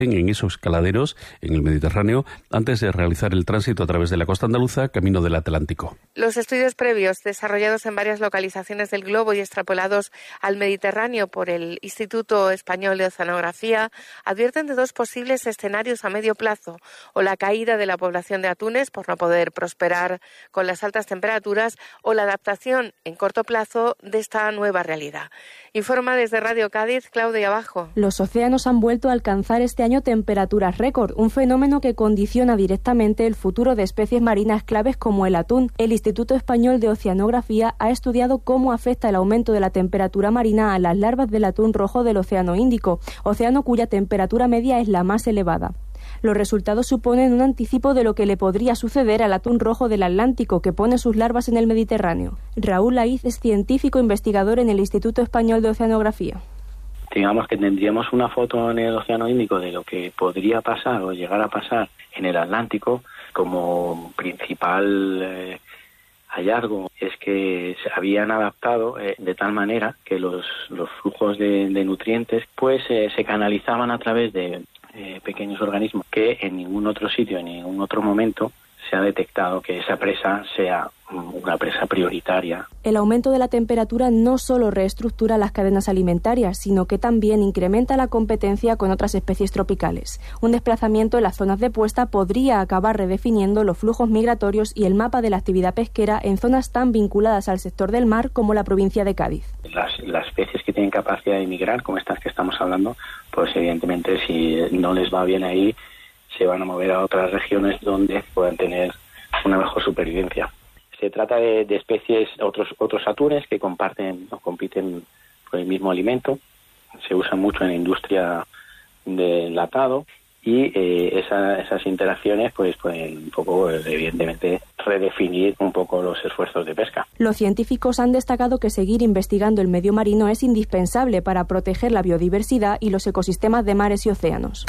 en esos caladeros en el Mediterráneo antes de realizar el tránsito a través de la costa andaluza camino del Atlántico. Los estudios previos desarrollados en varias localizaciones del globo y extrapolados al Mediterráneo por el Instituto Español de Oceanografía advierten de dos posibles escenarios a medio plazo: o la caída de la población de atunes por no poder prosperar con las altas temperaturas, o la adaptación en corto plazo de esta nueva realidad. Informa desde Radio Cádiz Claudia Abajo. Los océanos han vuelto a alcanzar este año temperaturas récord, un fenómeno que condiciona directamente el futuro de especies marinas claves como el atún. El Instituto Español de Oceanografía ha estudiado cómo afecta el aumento de la temperatura marina a las larvas del atún rojo del Océano Índico, océano cuya temperatura media es la más elevada. Los resultados suponen un anticipo de lo que le podría suceder al atún rojo del Atlántico, que pone sus larvas en el Mediterráneo. Raúl Laiz es científico investigador en el Instituto Español de Oceanografía. Digamos que tendríamos una foto en el Océano Índico de lo que podría pasar o llegar a pasar en el Atlántico. Como principal hallazgo es que se habían adaptado de tal manera que los flujos de nutrientes pues se canalizaban a través de pequeños organismos que en ningún otro sitio, en ningún otro momento se ha detectado que esa presa sea una presa prioritaria. El aumento de la temperatura no solo reestructura las cadenas alimentarias, sino que también incrementa la competencia con otras especies tropicales. Un desplazamiento en las zonas de puesta podría acabar redefiniendo los flujos migratorios y el mapa de la actividad pesquera en zonas tan vinculadas al sector del mar como la provincia de Cádiz. Las especies que tienen capacidad de migrar, como estas que estamos hablando, pues evidentemente si no les va bien ahí, se van a mover a otras regiones donde puedan tener una mejor supervivencia. Se trata de especies, otros atunes que comparten o compiten por el mismo alimento. Se usan mucho en la industria del enlatado y esas interacciones pues pueden un poco, evidentemente, redefinir un poco los esfuerzos de pesca. Los científicos han destacado que seguir investigando el medio marino es indispensable para proteger la biodiversidad y los ecosistemas de mares y océanos.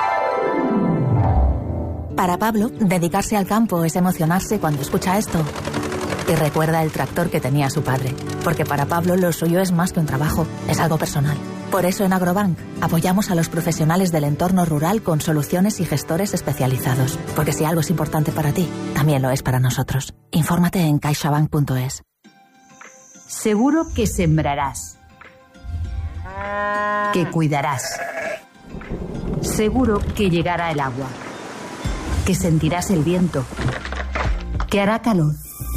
Para Pablo, dedicarse al campo es emocionarse cuando escucha esto. Y recuerda el tractor que tenía su padre. Porque para Pablo lo suyo es más que un trabajo, es algo personal. Por eso en Agrobank apoyamos a los profesionales del entorno rural con soluciones y gestores especializados. Porque si algo es importante para ti, también lo es para nosotros. Infórmate en caixabank.es. Seguro que sembrarás. Que cuidarás. Seguro que llegará el agua. Que sentirás el viento, que hará calor.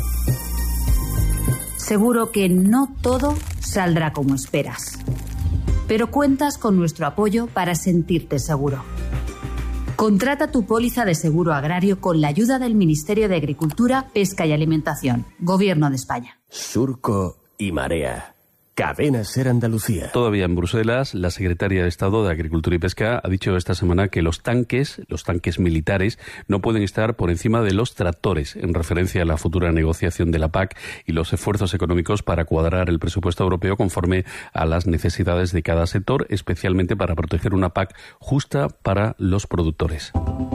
Seguro que no todo saldrá como esperas, pero cuentas con nuestro apoyo para sentirte seguro. Contrata tu póliza de seguro agrario con la ayuda del Ministerio de Agricultura, Pesca y Alimentación, Gobierno de España. Surco y Marea. Cadena SER Andalucía. Todavía en Bruselas, la secretaria de Estado de Agricultura y Pesca ha dicho esta semana que los tanques militares, no pueden estar por encima de los tractores, en referencia a la futura negociación de la PAC y los esfuerzos económicos para cuadrar el presupuesto europeo conforme a las necesidades de cada sector, especialmente para proteger una PAC justa para los productores.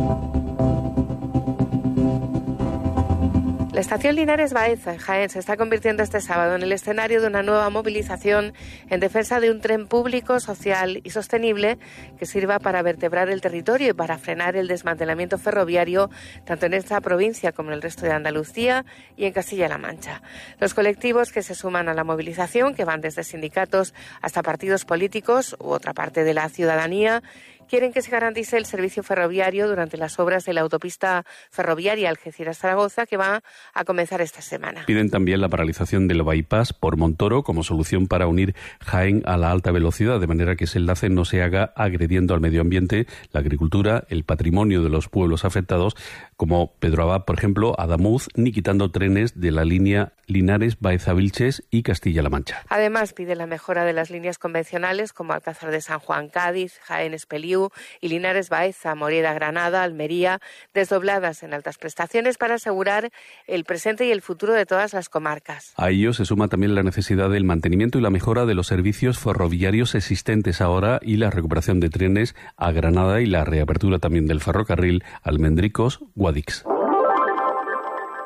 La estación Linares Baeza, en Jaén, se está convirtiendo este sábado en el escenario de una nueva movilización en defensa de un tren público, social y sostenible que sirva para vertebrar el territorio y para frenar el desmantelamiento ferroviario tanto en esta provincia como en el resto de Andalucía y en Castilla-La Mancha. Los colectivos que se suman a la movilización, que van desde sindicatos hasta partidos políticos u otra parte de la ciudadanía, quieren que se garantice el servicio ferroviario durante las obras de la autopista ferroviaria Algeciras-Zaragoza que va a comenzar esta semana. Piden también la paralización del bypass por Montoro como solución para unir Jaén a la alta velocidad, de manera que ese enlace no se haga agrediendo al medio ambiente, la agricultura, el patrimonio de los pueblos afectados, como Pedro Abad, por ejemplo, Adamuz, ni quitando trenes de la línea Linares-Baeza-Vilches y Castilla-La Mancha. Además, pide la mejora de las líneas convencionales como Alcázar de San Juan-Cádiz, Jaén-Espeliú y Linares-Baeza, Moreda-Granada, Almería, desdobladas en altas prestaciones para asegurar el presente y el futuro de todas las comarcas. A ello se suma también la necesidad del mantenimiento y la mejora de los servicios ferroviarios existentes ahora y la recuperación de trenes a Granada y la reapertura también del ferrocarril Almendricos-Guadix.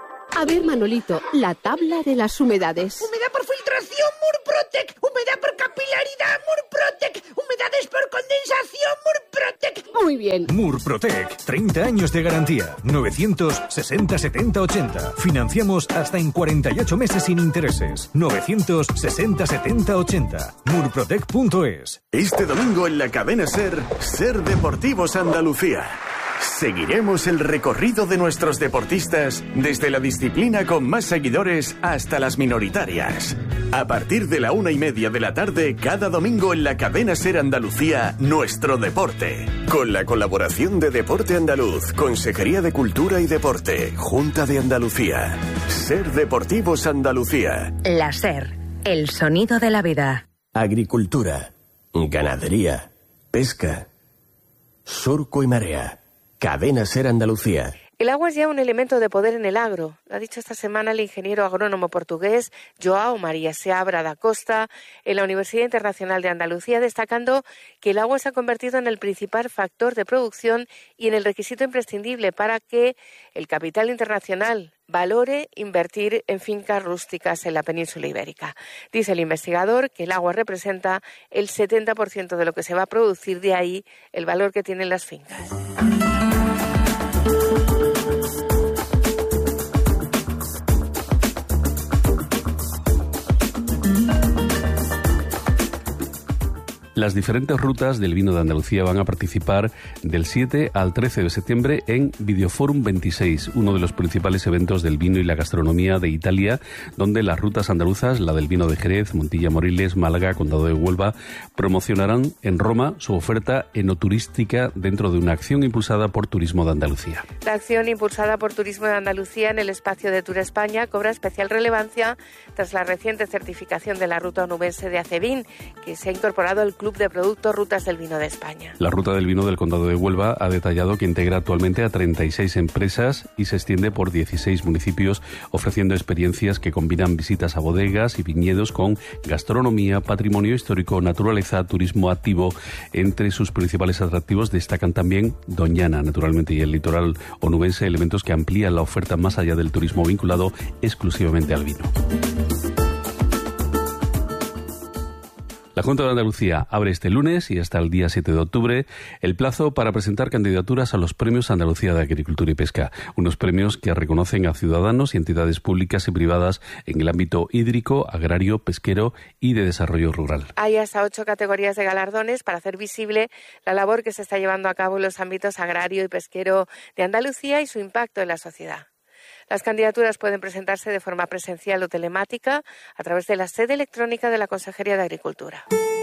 A ver, Manolito, la tabla de las humedades. Humedad por filtración, Murprotec. Humedad por capilaridad, Murprotec. Humedades por condensación, Murprotec. Muy bien. Murprotec, 30 años de garantía. 960 70 80. Financiamos hasta en 48 meses sin intereses. 960 70 80. Murprotec.es. Este domingo en la cadena SER, SER Deportivos Andalucía. Seguiremos el recorrido de nuestros deportistas desde la disciplina con más seguidores hasta las minoritarias. A partir de la 1:30 de la tarde, cada domingo en la cadena SER Andalucía, Nuestro Deporte. Con la colaboración de Deporte Andaluz, Consejería de Cultura y Deporte, Junta de Andalucía. SER Deportivos Andalucía. La SER, el sonido de la vida. Agricultura, ganadería, pesca, surco y marea. Cadena SER Andalucía. El agua es ya un elemento de poder en el agro. Lo ha dicho esta semana el ingeniero agrónomo portugués João Maria Seabra da Costa en la Universidad Internacional de Andalucía, destacando que el agua se ha convertido en el principal factor de producción y en el requisito imprescindible para que el capital internacional valore invertir en fincas rústicas en la península ibérica. Dice el investigador que el agua representa el 70% de lo que se va a producir, de ahí el valor que tienen las fincas. Las diferentes rutas del vino de Andalucía van a participar del 7 al 13 de septiembre en Videoforum 26, uno de los principales eventos del vino y la gastronomía de Italia, donde las rutas andaluzas, la del vino de Jerez, Montilla Moriles, Málaga, Condado de Huelva, promocionarán en Roma su oferta enoturística dentro de una acción impulsada por Turismo de Andalucía. La acción impulsada por Turismo de Andalucía en el espacio de Tour España cobra especial relevancia tras la reciente certificación de la ruta onubense de Acevin, que se ha incorporado al Club de Productos Rutas del Vino de España. La ruta del vino del Condado de Huelva ha detallado que integra actualmente a 36 empresas y se extiende por 16 municipios, ofreciendo experiencias que combinan visitas a bodegas y viñedos con gastronomía, patrimonio histórico, naturaleza, turismo activo. Entre sus principales atractivos destacan también Doñana, naturalmente, y el litoral onubense, elementos que amplían la oferta más allá del turismo vinculado exclusivamente al vino. La Junta de Andalucía abre este lunes y hasta el día 7 de octubre el plazo para presentar candidaturas a los Premios Andalucía de Agricultura y Pesca, unos premios que reconocen a ciudadanos y entidades públicas y privadas en el ámbito hídrico, agrario, pesquero y de desarrollo rural. Hay hasta 8 categorías de galardones para hacer visible la labor que se está llevando a cabo en los ámbitos agrario y pesquero de Andalucía y su impacto en la sociedad. Las candidaturas pueden presentarse de forma presencial o telemática a través de la sede electrónica de la Consejería de Agricultura.